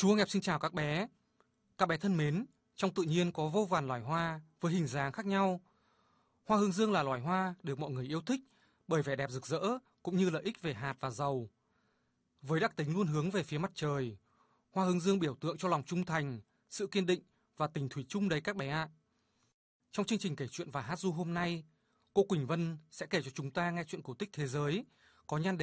Chú Hương Hẹp xin chào các bé. Các bé thân mến, trong tự nhiên có vô vàn loài hoa với hình dáng khác nhau. Hoa hướng dương là loài hoa được mọi người yêu thích bởi vẻ đẹp rực rỡ cũng như lợi ích về hạt và dầu. Với đặc tính luôn hướng về phía mặt trời, hoa hướng dương biểu tượng cho lòng trung thành, sự kiên định và tình thủy chung đấy các bé ạ. Trong chương trình kể chuyện và hát ru hôm nay, cô Quỳnh Vân sẽ kể cho chúng ta nghe chuyện cổ tích thế giới có nhan đề